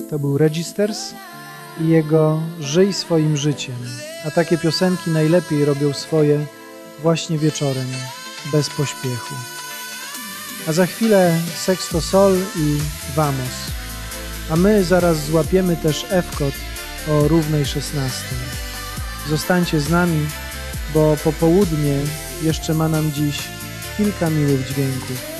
to był Registers i jego Żyj swoim życiem. A takie piosenki najlepiej robią swoje właśnie wieczorem, bez pośpiechu. A za chwilę Sexto Sol i Vamos. A my zaraz złapiemy też F-kot o równej 16. Zostańcie z nami, bo popołudnie jeszcze ma nam dziś kilka miłych dźwięków.